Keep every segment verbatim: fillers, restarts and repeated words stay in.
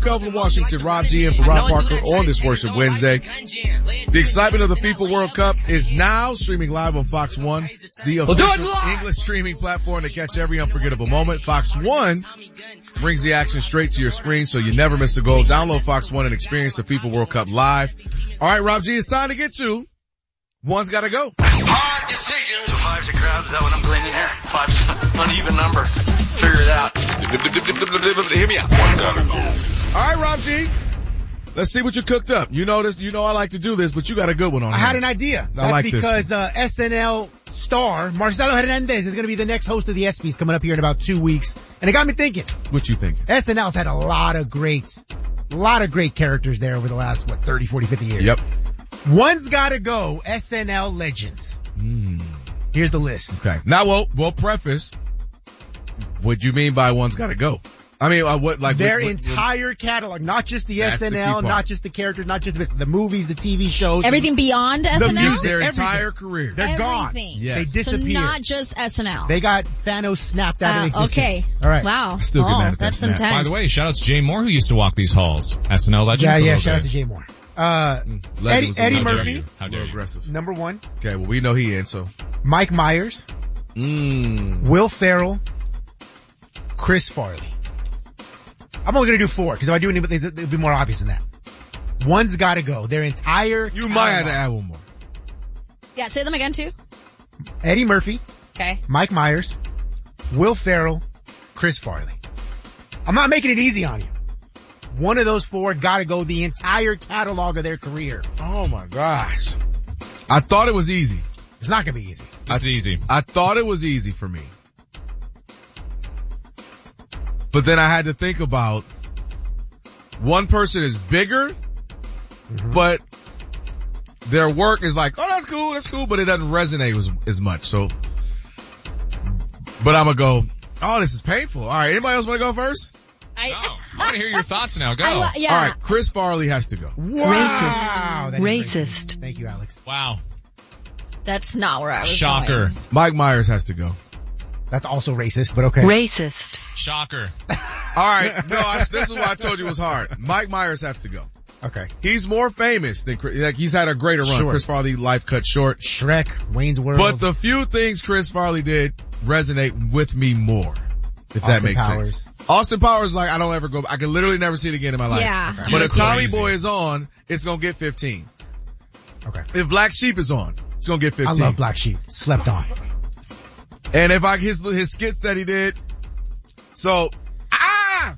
Cup from Washington. Rob G in for Rob Parker on this Worship Wednesday. The excitement of the FIFA World Cup is now streaming live on Fox One, the official English streaming platform to catch every unforgettable moment. Fox One brings the action straight to your screen so you never miss a goal. Download Fox One and experience the FIFA World Cup live. All right, Rob G, it's time to get to One's Gotta Go. Hard decisions. So five's a crowd. Is that what I'm claiming here? Five's an uneven number. Figure it out. Hear me out. One gotta go. All right, Rob G. Let's see what you cooked up. You know this. You know I like to do this, but you got a good one on I here. had an idea. I like this because uh, S N L star Marcelo Hernandez is going to be the next host of the ESPYs coming up here in about two weeks, and it got me thinking. What you thinking? S N L's had a lot of great, a lot of great characters there over the last what thirty, forty, fifty years. Yep. One's got to go. S N L legends. Mm. Here's the list. Okay. Now we'll we'll preface. What do you mean by one's got to go? I mean, uh, what like their what, what, entire catalog, not just the That's S N L, the not just the characters, not just the, the movies, the T V shows, everything beyond S N L. music, their everything. entire career. They're everything. gone. Yes. They disappeared. So not just S N L. They got Thanos snapped out uh, of existence. Okay. All right. Wow. I still get oh, mad at that that's snap. intense. By the way, shout out to Jay Moore who used to walk these halls. S N L legend. Yeah, for a yeah. little Shout out bit. to Jay Moore. Uh, Legend Eddie, was a Eddie little How dare Murphy, you. How A dare little you. aggressive. number one. Okay, well we know he in, so. Mike Myers, Mmm. Will Ferrell, Chris Farley. I'm only gonna do four, because if I do anything, it'll be more obvious than that. One's gotta go. Their entire You might have to catalog. add one more. Yeah, say them again too. Eddie Murphy, Okay. Mike Myers, Will Ferrell, Chris Farley. I'm not making it easy on you. One of those four gotta go the entire catalog of their career. Oh my gosh. I thought it was easy. It's not gonna be easy. It's easy. I thought it was easy for me. But then I had to think about one person is bigger, mm-hmm. but their work is like, oh, that's cool, that's cool, but it doesn't resonate as, as much. So, but I'm gonna go, oh, this is painful. All right, anybody else want to go first? I, Oh, I want to hear your thoughts now. Go. I, wa- yeah. All right, Chris Farley has to go. Wow. That is Racist. Thank you, Alex. Wow. That's not where I was Shocker. going. Mike Myers has to go. That's also racist, but okay. Racist. Shocker. All right, no, I, this is why I told you it was hard. Mike Myers has to go. Okay. He's more famous than Chris. Like, he's had a greater run. Sure. Chris Farley, life cut short. Shrek, Wayne's World. But the few things Chris Farley did resonate with me more, if that Austin makes Powers. sense. Austin Powers, like, I don't ever go, I can literally never see it again in my life. Yeah. But You're if Tommy crazy. Boy is on, it's gonna get fifteen. Okay. If Black Sheep is on, it's gonna get I fifteen. love Black Sheep. Slept on. And if I, his, his skits that he did, so, ah!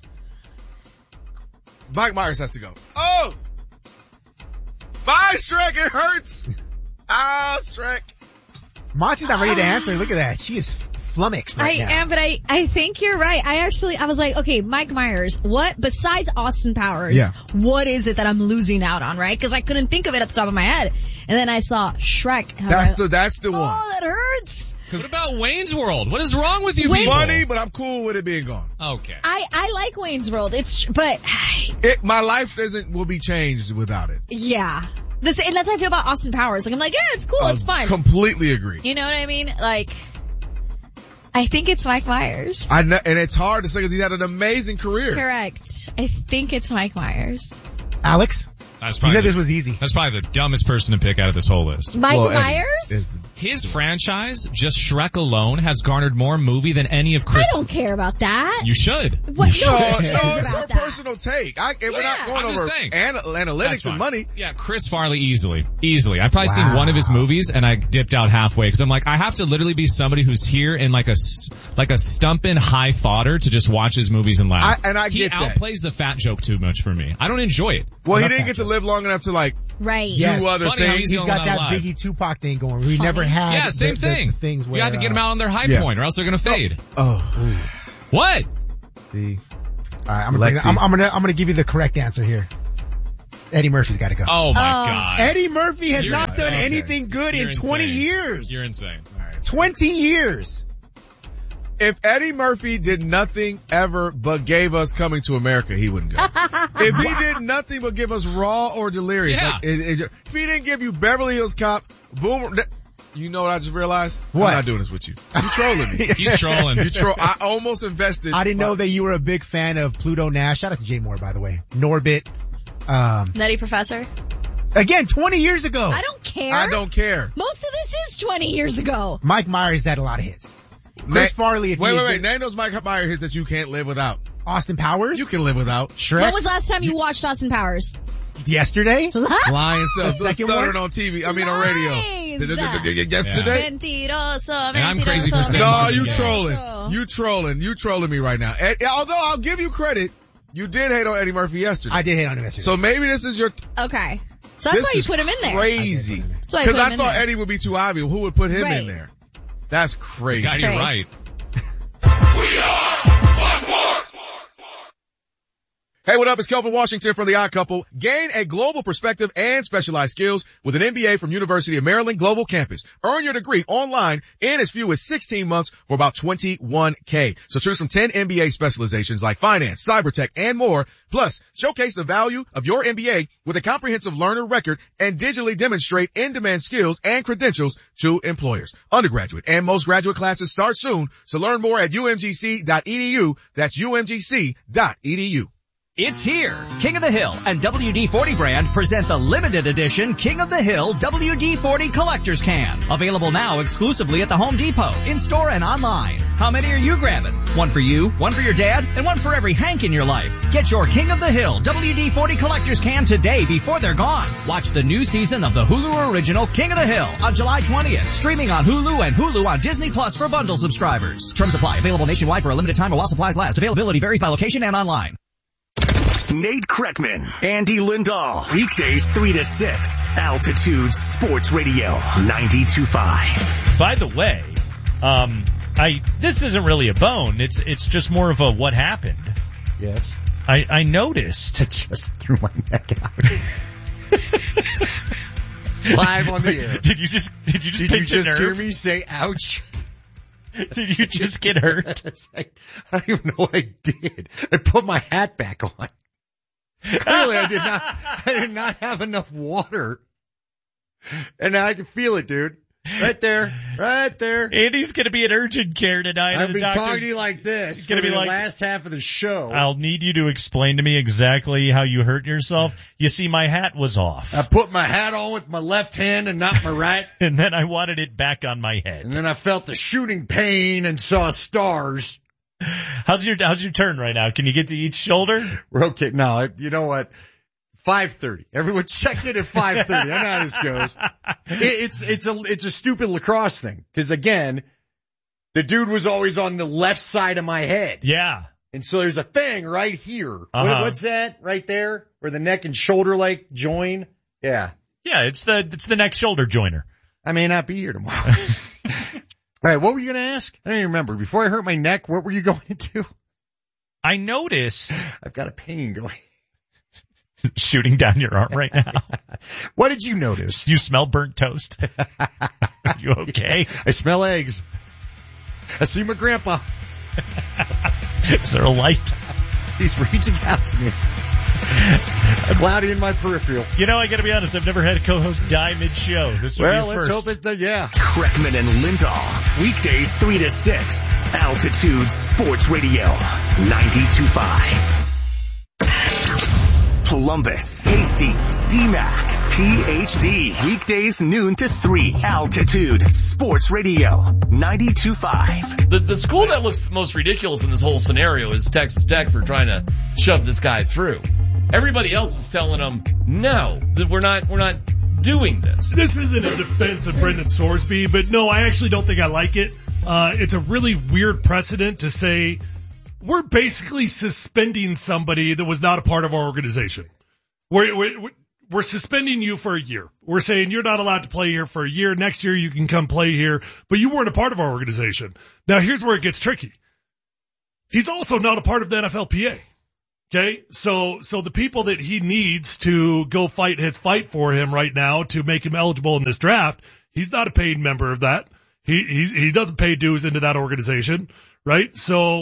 Mike Myers has to go. Oh! Bye, Shrek, it hurts! Ah, Shrek. Machi's not ready to answer. Look at that. She is flummoxed right I now. am, but I, I think you're right. I actually, I was like, okay, Mike Myers, what, besides Austin Powers, Yeah. what is it that I'm losing out on, right? Cause I couldn't think of it at the top of my head. And then I saw Shrek. and I That's was the, like, that's the one. oh, that hurts. What about Wayne's World? What is wrong with you Wayne- people? Funny, but I'm cool with it being gone. Okay. I, I like Wayne's World. It's, but, It, my life doesn't, will be changed without it. yeah. This, and that's how I feel about Austin Powers. Like, I'm like, yeah, it's cool, it's fine. Completely agree. You know what I mean? Like, I think it's Mike Myers. I know, and it's hard to say because he had an amazing career. Correct. I think it's Mike Myers. Alex, That's you probably said the, this was easy. that's probably the dumbest person to pick out of this whole list. Mike Well, Eddie Myers? is- His franchise, just Shrek alone, has garnered more movie than any of I Chris. don't care about that. You should. What? No, No, no, one cares it's her about that. personal take. I, and we're Yeah, not going I'm over just saying. ana- analytics That's and fine. money. Yeah, Chris Farley easily. Easily. I've probably Wow. seen one of his movies and I dipped out halfway because I'm like, I have to literally be somebody who's here in like a, s- like a stumpin' high fodder to just watch his movies and laugh. I- and I he get that. outplays the fat joke too much for me. I don't enjoy it. Well, he love didn't that get to live long enough to like Right. Yes. do other Funny how things. he's He's the only got one that alive. Biggie Tupac thing going. We Funny. never had. Yeah, same the, thing. The, the things where You have to get them uh, out on their high Yeah. point or else they're gonna fade. Oh, What? see. All right, I'm gonna, bring, Lexi. I'm, I'm gonna, I'm gonna give you the correct answer here. Eddie Murphy's got to go. Oh my Oh. god. Eddie Murphy has You're not insane. done Okay. anything good You're in twenty insane. years. You're insane. twenty years. If Eddie Murphy did nothing ever but gave us Coming to America, he wouldn't go. If he did nothing but give us Raw or Delirious, Yeah. like, it, it, if he didn't give you Beverly Hills Cop, Boomer, th- You know what I just realized? What? I'm not doing this with you. You trolling me. He's trolling. You troll. I almost invested. I didn't know that you were a big fan of Pluto Nash. Shout out to Jay Moore, by the way. Norbit. Um, Nutty Professor. again, twenty years ago. I don't care. I don't care. Most of this is twenty years ago. Mike Myers had a lot of hits. Chris Na- Farley. If wait, he wait, had wait. been- Name those Mike Myers hits that you can't live without. Austin Powers. You can live without. Shrek. When was the last time you watched Austin Powers? Yesterday. Lying The self. second Stuttering one? on T V. I mean on radio. Lies. Yesterday? Mentiroso, And I'm crazy for mentiroso, saying No, Marvin you Gaye. trolling. You trolling. You trolling me right now. And, although I'll give you credit, you did hate on Eddie Murphy yesterday. I did hate on him yesterday. So maybe this is your. Okay. So that's this why you is put him in there. Crazy. That's why I Because put him I in thought there. Eddie would be too obvious. Who would put him Right. in there? That's crazy. God, you're Okay. right. Hey, what up? It's Kelvin Washington from The Odd Couple. Gain a global perspective and specialized skills with an M B A from University of Maryland Global Campus. Earn your degree online in as few as sixteen months for about twenty-one K. So choose from ten M B A specializations like finance, cyber tech, and more. Plus, showcase the value of your M B A with a comprehensive learner record and digitally demonstrate in-demand skills and credentials to employers. Undergraduate and most graduate classes start soon. So learn more at U M G C dot E D U. That's U M G C dot E D U. It's here. King of the Hill and W D forty brand present the limited edition King of the Hill W D forty Collector's Can. Available now exclusively at the Home Depot, in-store and online. How many are you grabbing? One for you, one for your dad, and one for every Hank in your life. Get your King of the Hill W D forty Collector's Can today before they're gone. Watch the new season of the Hulu original King of the Hill on July twentieth. Streaming on Hulu and Hulu on Disney Plus for bundle subscribers. Terms apply. Available nationwide for a limited time or while supplies last. Availability varies by location and online. Nate Kreckman, Andy Lindahl, weekdays three to six, Altitude Sports Radio, ninety-two point five. By the way, um, I this isn't really a bone. It's it's just more of a what happened. yes. I, I noticed. I just threw my neck out. Live on the air. Did you just did you just Did you pinch just a hear nerve? me say ouch? Did you just get hurt? I, I don't even know what I did. I put my hat back on. Clearly I did not, I did not have enough water. And now I can feel it, dude. Right there. Right there. Andy's gonna be in urgent care tonight. I've The been doctor's- talking to you like this It's gonna for be the like- last half of the show. I'll need you to explain to me exactly how you hurt yourself. You see, my hat was off, I put my hat on with my left hand and not my right. and then I wanted it back on my head. And then I felt the shooting pain and saw stars. How's your How's your turn right now? Can you get to each shoulder? We're okay. No, you know what? five thirty. Everyone check in at five thirty. I know how this goes. It, it's, it's a, it's a stupid lacrosse thing. Cause again, the dude was always on the left side of my head. Yeah. And so there's a thing right here. Uh-huh. What, what's that right there? Where the neck and shoulder like join? Yeah. Yeah, it's the it's the neck shoulder joiner. I may not be here tomorrow. All right. What were you going to ask? I don't even remember. Before I hurt my neck, what were you going into? I noticed I've got a pain going. shooting down your arm right now. What did you notice? Do you smell burnt toast? Are you okay? I smell eggs. I see my grandpa. Is there a light? He's reaching out to me. It's cloudy in my peripheral. You know, I gotta be honest, I've never had a co-host die mid-show. This will Well, be a let's first. hope it, uh, yeah. Kreckman and Lindahl, weekdays three to six, Altitude Sports Radio, ninety-two point five. Columbus, Hastings, D MAC, P H D, weekdays noon to three, Altitude Sports Radio, ninety-two point five. The, the school that looks the most ridiculous in this whole scenario is Texas Tech for trying to shove this guy through. Everybody else is telling them, no, that we're not, we're not doing this. This isn't a defense of Brendan Sorsby, but no, I actually don't think I like it. Uh, it's a really weird precedent to say we're basically suspending somebody that was not a part of our organization. We're, we're, we're suspending you for a year. We're saying you're not allowed to play here for a year. Next year you can come play here, but you weren't a part of our organization. Now here's where it gets tricky. He's also not a part of the N F L P A. Okay. So, so the people that he needs to go fight his fight for him right now to make him eligible in this draft, he's not a paid member of that. He, he, he doesn't pay dues into that organization, right? So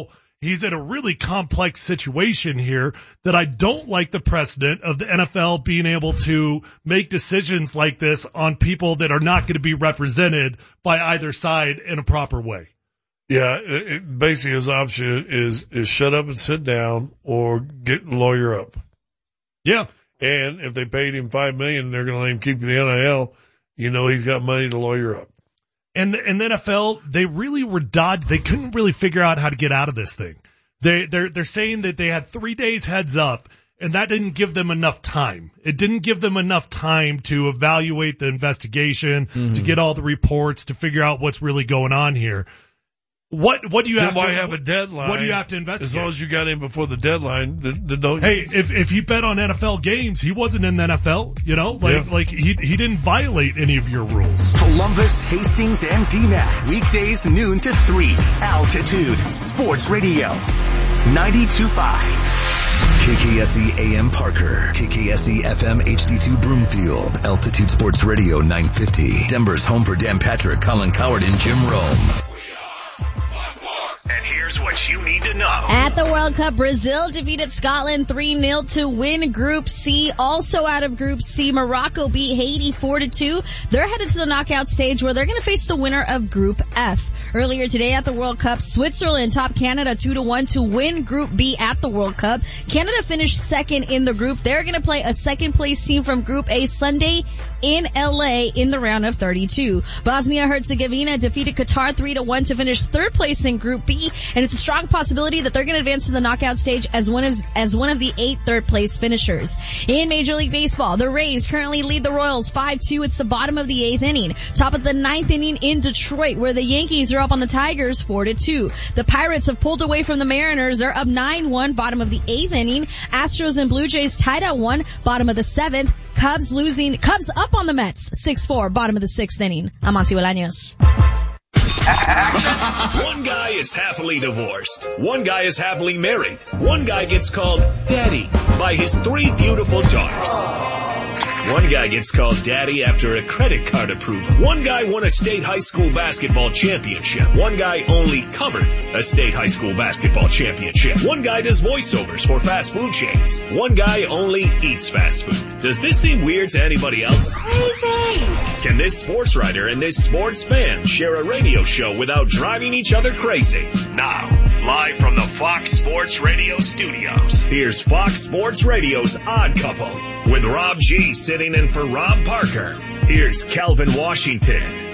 he's in a really complex situation here that I don't like the precedent of the N F L being able to make decisions like this on people that are not going to be represented by either side in a proper way. Yeah, it, it, basically his option is, is shut up and sit down or get lawyer up. Yeah. And if they paid him five million, they're going to let him keep the N I L. You know, he's got money to lawyer up. And the, and the N F L, they really were dodged. They couldn't really figure out how to get out of this thing. They, they're, they're saying that they had three days heads up, and that didn't give them enough time. It didn't give them enough time to evaluate the investigation, mm-hmm. to get all the reports, to figure out what's really going on here. What, what do you then have why to, have a deadline? What do you have to investigate? As long as you got in before the deadline, then, then don't. Hey, if, if he bet on N F L games, he wasn't in the N F L, you know, like, yeah. like he, he didn't violate any of your rules. Columbus, Hastings, and D MAC, weekdays noon to three, Altitude Sports Radio, ninety-two point five. K K S E A M Parker, K K S E F M H D two Broomfield, Altitude Sports Radio nine fifty, Denver's home for Dan Patrick, Colin Coward, and Jim Rome. And here's what you need to know. At the World Cup, Brazil defeated Scotland three nil to win Group C. Also out of Group C, Morocco beat Haiti four to two. They're headed to the knockout stage where they're going to face the winner of Group F. Earlier today at the World Cup, Switzerland topped Canada two to one to win Group B at the World Cup. Canada finished second in the group. They're going to play a second place team from Group A Sunday in L A in the round of thirty-two. Bosnia-Herzegovina defeated Qatar three to one to finish third place in Group B, and it's a strong possibility that they're going to advance to the knockout stage as one of as one of the eight third place finishers. In Major League Baseball, the Rays currently lead the Royals five two. It's the bottom of the eighth inning. Top of the ninth inning in Detroit, where the Yankees are up on the Tigers four to two. The Pirates have pulled away from the Mariners. They're up nine one, bottom of the eighth inning. Astros and Blue Jays tied at one, bottom of the seventh. Cubs losing, Cubs up on the Mets, six four, bottom of the sixth inning. I'm Monty Bolaños. One guy is happily divorced. One guy is happily married. One guy gets called daddy by his three beautiful daughters. One guy gets called daddy after a credit card approval. One guy won a state high school basketball championship. One guy only covered a state high school basketball championship. One guy does voiceovers for fast food chains. One guy only eats fast food. Does this seem weird to anybody else? Crazy! Can this sports writer and this sports fan share a radio show without driving each other crazy? Now, live from the Fox Sports Radio studios, here's Fox Sports Radio's Odd Couple with Rob G sitting in for Rob Parker. Here's Kelvin Washington.